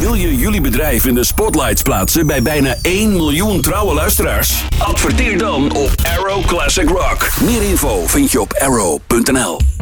Wil je jullie bedrijf in de spotlights plaatsen bij bijna 1 miljoen trouwe luisteraars? Adverteer dan op Arrow Classic Rock. Meer info vind je op arrow.nl.